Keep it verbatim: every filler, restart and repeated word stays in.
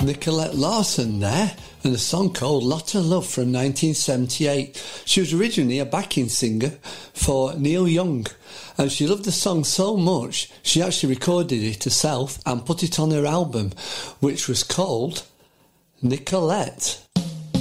Nicolette Larson there, and a song called Lot of Love from nineteen seventy-eight. She was originally a backing singer for Neil Young, and she loved the song so much she actually recorded it herself and put it on her album, which was called Nicolette.